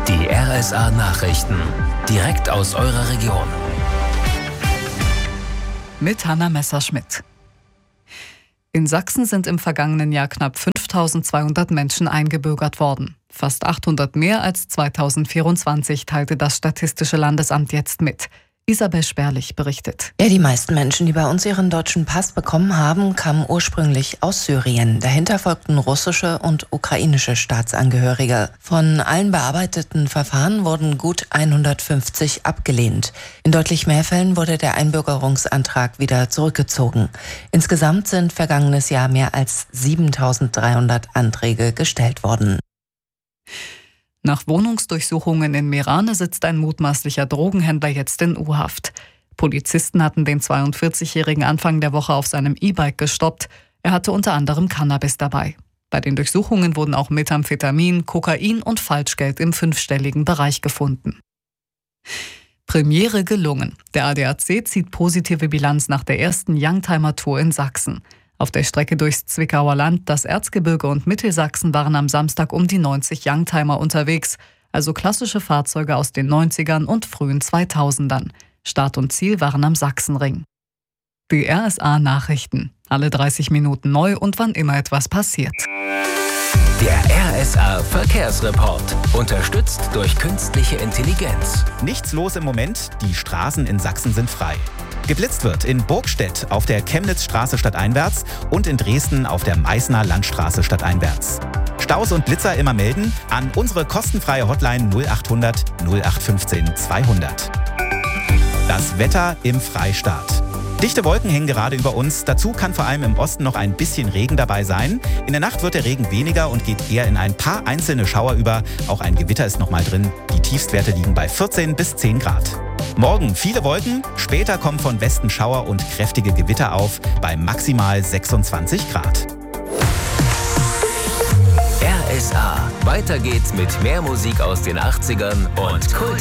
Die RSA Nachrichten. Direkt aus eurer Region. Mit Hanna Messerschmidt. In Sachsen sind im vergangenen Jahr knapp 5.200 Menschen eingebürgert worden. Fast 800 mehr als 2024, teilte das Statistische Landesamt jetzt mit. Isabel Sperlich berichtet. Ja, die meisten Menschen, die bei uns ihren deutschen Pass bekommen haben, kamen ursprünglich aus Syrien. Dahinter folgten russische und ukrainische Staatsangehörige. Von allen bearbeiteten Verfahren wurden gut 150 abgelehnt. In deutlich mehr Fällen wurde der Einbürgerungsantrag wieder zurückgezogen. Insgesamt sind vergangenes Jahr mehr als 7.300 Anträge gestellt worden. Nach Wohnungsdurchsuchungen in Meerane sitzt ein mutmaßlicher Drogenhändler jetzt in U-Haft. Polizisten hatten den 42-Jährigen Anfang der Woche auf seinem E-Bike gestoppt. Er hatte unter anderem Cannabis dabei. Bei den Durchsuchungen wurden auch Methamphetamin, Kokain und Falschgeld im 5-stelligen Bereich gefunden. Premiere gelungen. Der ADAC zieht positive Bilanz nach der ersten Youngtimer-Tour in Sachsen. Auf der Strecke durchs Zwickauer Land, das Erzgebirge und Mittelsachsen waren am Samstag um die 90 Youngtimer unterwegs, also klassische Fahrzeuge aus den 90ern und frühen 2000ern. Start und Ziel waren am Sachsenring. Die RSA Nachrichten. Alle 30 Minuten neu und wann immer etwas passiert. Der RSA Verkehrsreport. Unterstützt durch künstliche Intelligenz. Nichts los im Moment, die Straßen in Sachsen sind frei. Geblitzt wird in Burgstedt auf der Chemnitzstraße stadteinwärts und in Dresden auf der Meißner Landstraße stadteinwärts. Staus und Blitzer immer melden an unsere kostenfreie Hotline 0800 0815 200. Das Wetter im Freistaat. Dichte Wolken hängen gerade über uns. Dazu kann vor allem im Osten noch ein bisschen Regen dabei sein. In der Nacht wird der Regen weniger und geht eher in ein paar einzelne Schauer über. Auch ein Gewitter ist noch mal drin. Die Tiefstwerte liegen bei 14 bis 10 Grad. Morgen viele Wolken, später kommen von Westen Schauer und kräftige Gewitter auf bei maximal 26 Grad. RSA. Weiter geht's mit mehr Musik aus den 80ern und Kult.